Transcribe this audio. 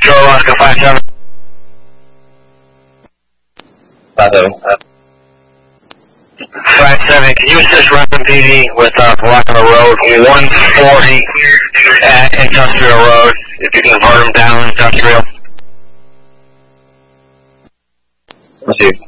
Joe Alaska 57. 57. 57, can you assist Renton PD with blocking the road 140 at Industrial Road, if you can convert them down Industrial? Received.